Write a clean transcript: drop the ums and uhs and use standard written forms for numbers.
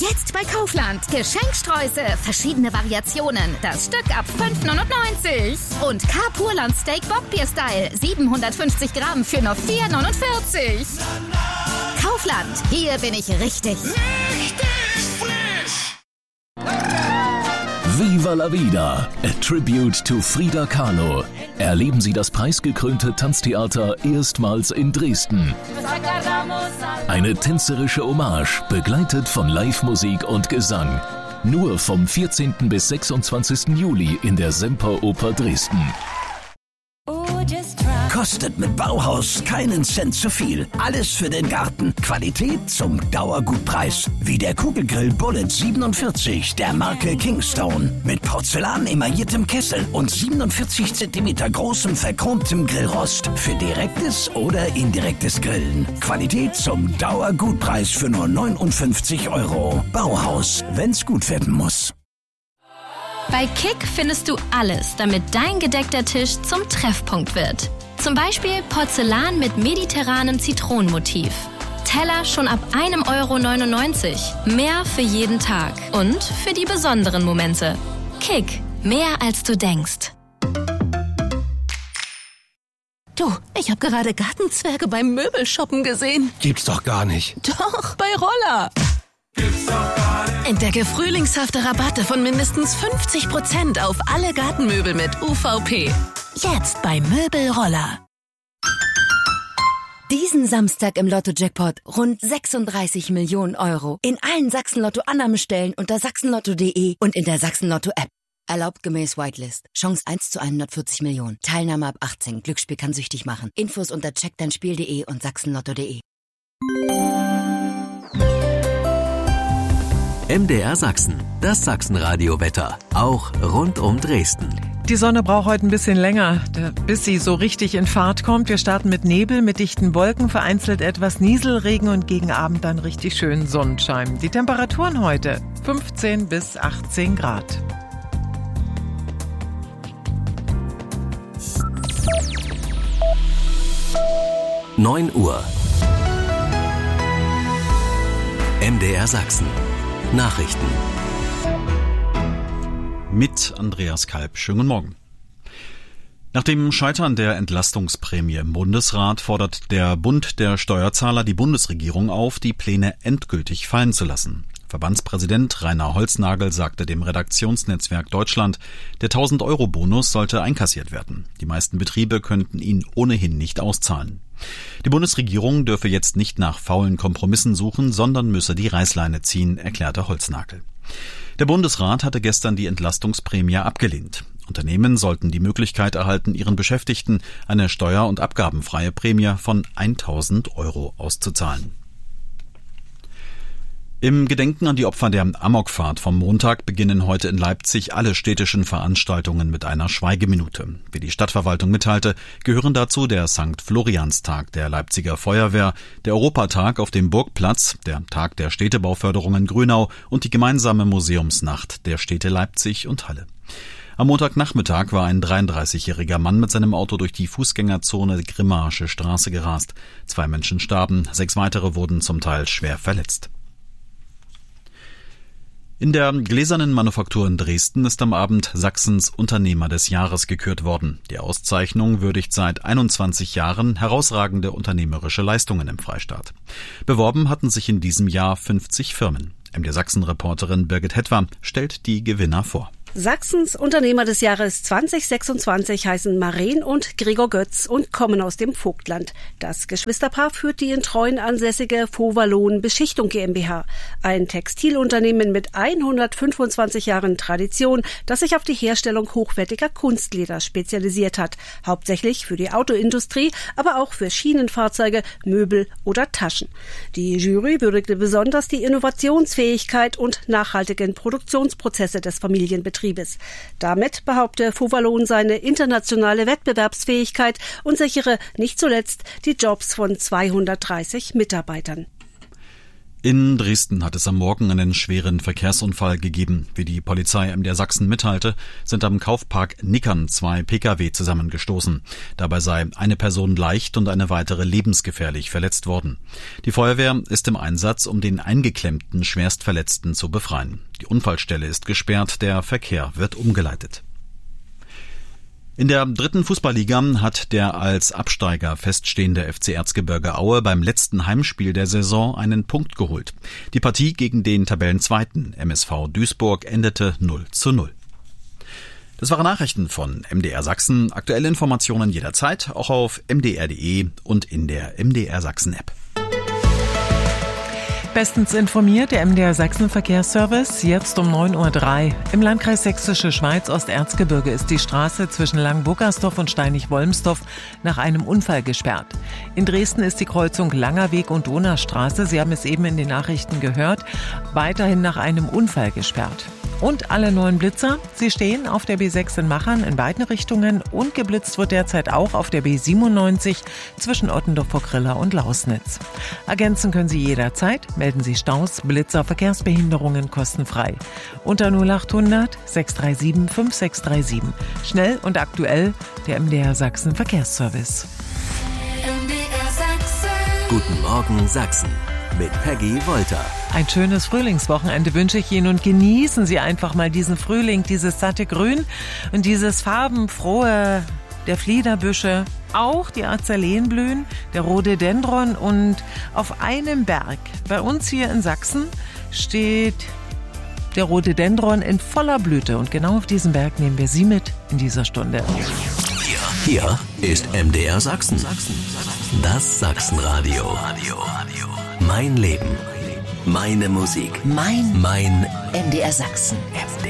Jetzt bei Kaufland. Geschenksträuße, verschiedene Variationen. Das Stück ab 5,99. Und Carpurland Steak Bockbier-Style. 750 Gramm für nur 4,49. Kaufland. Hier bin ich richtig. Viva la Vida, a tribute to Frida Kahlo. Erleben Sie das preisgekrönte Tanztheater erstmals in Dresden. Eine tänzerische Hommage, begleitet von Live-Musik und Gesang. Nur vom 14. bis 26. Juli in der Semperoper Dresden. Kostet mit Bauhaus keinen Cent zu viel. Alles für den Garten. Qualität zum Dauergutpreis. Wie der Kugelgrill Bullet 47 der Marke Kingstone. Mit Porzellan-emailliertem Kessel und 47 cm großem verchromtem Grillrost. Für direktes oder indirektes Grillen. Qualität zum Dauergutpreis für nur 59 €. Bauhaus, wenn's gut werden muss. Bei Kick findest du alles, damit dein gedeckter Tisch zum Treffpunkt wird. Zum Beispiel Porzellan mit mediterranem Zitronenmotiv. Teller schon ab 1,99 €. Mehr für jeden Tag und für die besonderen Momente. Kick, mehr als du denkst. Du, ich habe gerade Gartenzwerge beim Möbelshoppen gesehen. Gibt's doch gar nicht. Doch, bei Roller. Gibt's doch gar nicht. Entdecke frühlingshafte Rabatte von mindestens 50% auf alle Gartenmöbel mit UVP. Jetzt bei Möbelroller. Diesen Samstag im Lotto-Jackpot rund 36 Millionen €. In allen Sachsen-Lotto-Annahmestellen unter sachsenlotto.de und in der Sachsen-Lotto-App. Erlaubt gemäß Whitelist. Chance 1 zu 140 Millionen. Teilnahme ab 18. Glücksspiel kann süchtig machen. Infos unter checkdeinspiel.de und sachsenlotto.de. MDR Sachsen, das Sachsenradio-Wetter, auch rund um Dresden. Die Sonne braucht heute ein bisschen länger, bis sie so richtig in Fahrt kommt. Wir starten mit Nebel, mit dichten Wolken, vereinzelt etwas Nieselregen und gegen Abend dann richtig schön Sonnenschein. Die Temperaturen heute 15 bis 18 Grad. (9 Uhr) MDR Sachsen. Nachrichten. Mit Andreas Kalb. Schönen guten Morgen. Nach dem Scheitern der Entlastungsprämie im Bundesrat fordert der Bund der Steuerzahler die Bundesregierung auf, die Pläne endgültig fallen zu lassen. Verbandspräsident Rainer Holznagel sagte dem Redaktionsnetzwerk Deutschland, der 1.000-Euro-Bonus sollte einkassiert werden. Die meisten Betriebe könnten ihn ohnehin nicht auszahlen. Die Bundesregierung dürfe jetzt nicht nach faulen Kompromissen suchen, sondern müsse die Reißleine ziehen, erklärte Holznagel. Der Bundesrat hatte gestern die Entlastungsprämie abgelehnt. Unternehmen sollten die Möglichkeit erhalten, ihren Beschäftigten eine steuer- und abgabenfreie Prämie von 1.000 € auszuzahlen. Im Gedenken an die Opfer der Amokfahrt vom Montag beginnen heute in Leipzig alle städtischen Veranstaltungen mit einer Schweigeminute. Wie die Stadtverwaltung mitteilte, gehören dazu der St. Florianstag der Leipziger Feuerwehr, der Europatag auf dem Burgplatz, der Tag der Städtebauförderung in Grünau und die gemeinsame Museumsnacht der Städte Leipzig und Halle. Am Montagnachmittag war ein 33-jähriger Mann mit seinem Auto durch die Fußgängerzone Grimmaische Straße gerast. 2 Menschen starben, 6 weitere wurden zum Teil schwer verletzt. In der Gläsernen Manufaktur in Dresden ist am Abend Sachsens Unternehmer des Jahres gekürt worden. Die Auszeichnung würdigt seit 21 Jahren herausragende unternehmerische Leistungen im Freistaat. Beworben hatten sich in diesem Jahr 50 Firmen. MDR Sachsen-Reporterin Birgit Hetwer stellt die Gewinner vor. Sachsens Unternehmer des Jahres 2026 heißen Maren und Gregor Götz und kommen aus dem Vogtland. Das Geschwisterpaar führt die in Treuen ansässige Vovalon Beschichtung GmbH, ein Textilunternehmen mit 125 Jahren Tradition, das sich auf die Herstellung hochwertiger Kunstleder spezialisiert hat, hauptsächlich für die Autoindustrie, aber auch für Schienenfahrzeuge, Möbel oder Taschen. Die Jury würdigte besonders die Innovationsfähigkeit und nachhaltigen Produktionsprozesse des Familienbetriebs. Damit behaupte Vovalon seine internationale Wettbewerbsfähigkeit und sichere nicht zuletzt die Jobs von 230 Mitarbeitern. In Dresden hat es am Morgen einen schweren Verkehrsunfall gegeben. Wie die Polizei MDR Sachsen mitteilte, sind am Kaufpark Nickern 2 Pkw zusammengestoßen. Dabei sei eine Person leicht und eine weitere lebensgefährlich verletzt worden. Die Feuerwehr ist im Einsatz, um den eingeklemmten Schwerstverletzten zu befreien. Die Unfallstelle ist gesperrt, der Verkehr wird umgeleitet. In der 3. Fußballliga hat der als Absteiger feststehende FC Erzgebirge Aue beim letzten Heimspiel der Saison einen Punkt geholt. Die Partie gegen den Tabellenzweiten MSV Duisburg endete 0:0. Das waren Nachrichten von MDR Sachsen. Aktuelle Informationen jederzeit, auch auf mdr.de und in der MDR Sachsen App. Bestens informiert der MDR Sachsen Verkehrsservice, jetzt um 9:03 Uhr. Im Landkreis Sächsische Schweiz Osterzgebirge ist die Straße zwischen Langenburgersdorf und Steinig-Wolmsdorf nach einem Unfall gesperrt. In Dresden ist die Kreuzung Langerweg und Donaustraße, Sie haben es eben in den Nachrichten gehört, weiterhin nach einem Unfall gesperrt. Und alle neuen Blitzer, sie stehen auf der B6 in Machern in beiden Richtungen und geblitzt wird derzeit auch auf der B97 zwischen Ottendorf vor Kriller und Lausnitz. Ergänzen können Sie jederzeit, melden Sie Staus, Blitzer, Verkehrsbehinderungen kostenfrei. Unter 0800 637 5637. Schnell und aktuell der MDR Sachsen Verkehrsservice. MDR Sachsen. Guten Morgen Sachsen mit Peggy Wolter. Ein schönes Frühlingswochenende wünsche ich Ihnen und genießen Sie einfach mal diesen Frühling, dieses satte Grün und dieses farbenfrohe der Fliederbüsche, auch die Azaleen blühen, der Rhododendron und auf einem Berg bei uns hier in Sachsen steht der Rhododendron in voller Blüte und genau auf diesem Berg nehmen wir Sie mit in dieser Stunde. Hier ist MDR Sachsen. Das Sachsenradio. Mein Leben. Meine Musik. Mein MDR Sachsen.